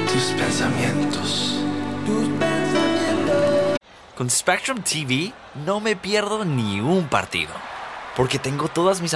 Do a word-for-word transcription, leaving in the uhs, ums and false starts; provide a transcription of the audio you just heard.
tus pensamientos. Tus pensamientos. Con Spectrum T V no me pierdo ni un partido, porque tengo todas mis